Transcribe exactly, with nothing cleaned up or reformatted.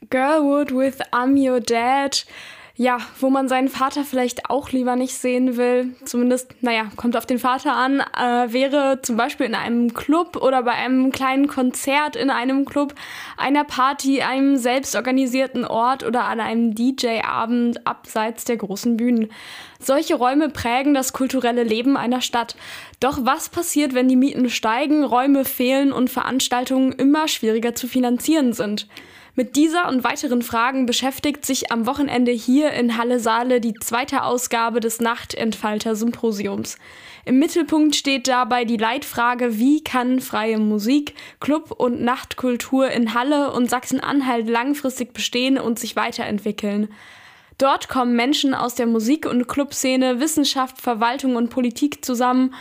Girlwood with I'm Your Dad. Ja, wo man seinen Vater vielleicht auch lieber nicht sehen will, zumindest, naja, kommt auf den Vater an, äh, wäre zum Beispiel in einem Club oder bei einem kleinen Konzert in einem Club, einer Party, einem selbstorganisierten Ort oder an einem D J-Abend abseits der großen Bühnen. Solche Räume prägen das kulturelle Leben einer Stadt. Doch was passiert, wenn die Mieten steigen, Räume fehlen und Veranstaltungen immer schwieriger zu finanzieren sind? Mit dieser und weiteren Fragen beschäftigt sich am Wochenende hier in Halle-Saale die zweite Ausgabe des Nachtentfalter-Symposiums. Im Mittelpunkt steht dabei die Leitfrage, wie kann freie Musik, Club- und Nachtkultur in Halle und Sachsen-Anhalt langfristig bestehen und sich weiterentwickeln. Dort kommen Menschen aus der Musik- und Clubszene, Wissenschaft, Verwaltung und Politik zusammen,